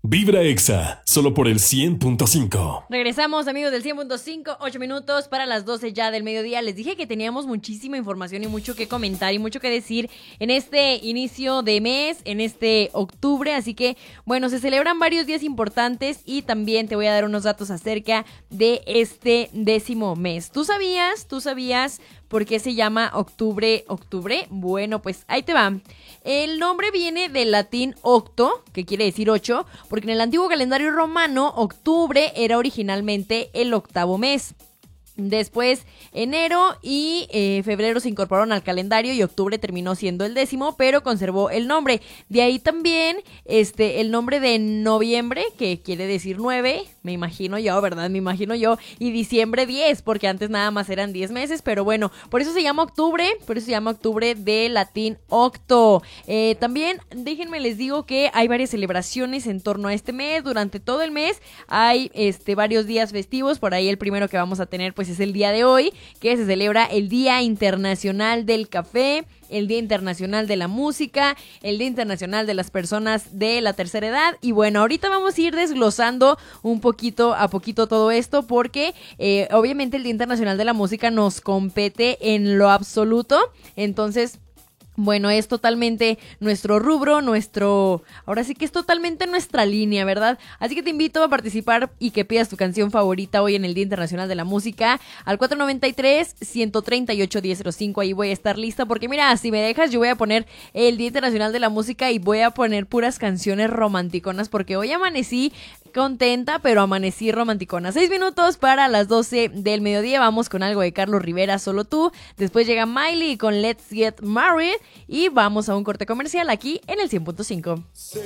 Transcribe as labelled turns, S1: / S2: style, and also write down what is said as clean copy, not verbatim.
S1: Vibra Exa, solo por el 100.5.
S2: Regresamos, amigos del 100.5, 8 minutos para las 12 ya del mediodía. Les dije que teníamos muchísima información y mucho que comentar y mucho que decir en este inicio de mes, en este octubre. Así que, bueno, se celebran varios días importantes y también te voy a dar unos datos acerca de este 10º mes. ¿Tú sabías por qué se llama octubre? Bueno, pues ahí te va. El nombre viene del latín octo, que quiere decir 8, porque en el antiguo calendario romano, octubre era originalmente el 8º mes. Después, enero y febrero se incorporaron al calendario y octubre terminó siendo el 10º, pero conservó el nombre. De ahí también el nombre de noviembre, que quiere decir 9, me imagino yo, ¿verdad? Y diciembre 10, porque antes nada más eran 10 meses, pero bueno, por eso se llama octubre de latín octo. También, déjenme les digo que hay varias celebraciones en torno a este mes. Durante todo el mes hay varios días festivos. Por ahí el primero que vamos a tener pues es el día de hoy, que se celebra el Día Internacional del Café, el Día Internacional de la Música, el Día Internacional de las Personas de la Tercera Edad. Y bueno, ahorita vamos a ir desglosando un poquito a poquito todo esto porque obviamente el Día Internacional de la Música nos compete en lo absoluto. Entonces, bueno, es totalmente nuestro rubro, ahora sí que es totalmente nuestra línea, ¿verdad? Así que te invito a participar y que pidas tu canción favorita hoy en el Día Internacional de la Música al 493-138-1005. Ahí voy a estar lista porque mira, si me dejas yo voy a poner el Día Internacional de la Música y voy a poner puras canciones romanticonas porque hoy amanecí contenta, pero amanecí romanticona. 6 minutos para las 12 del mediodía. Vamos con algo de Carlos Rivera, Solo Tú. Después llega Miley con Let's Get Married. Y vamos a un corte comercial aquí en el 100.5.
S3: Sé